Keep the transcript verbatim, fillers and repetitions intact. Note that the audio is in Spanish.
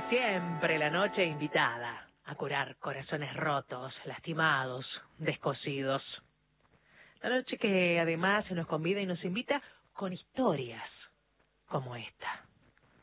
Siempre la noche invitada a curar corazones rotos, lastimados, descosidos. La noche que además se nos convida y nos invita con historias como esta.